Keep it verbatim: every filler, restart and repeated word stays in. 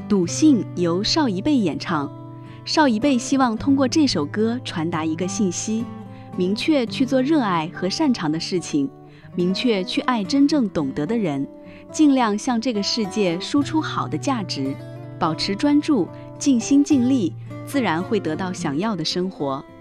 笃信由邵一贝演唱，邵一贝希望通过这首歌传达一个信息：明确去做热爱和擅长的事情，明确去爱真正懂得的人，尽量向这个世界输出好的价值，保持专注，尽心尽力，自然会得到想要的生活。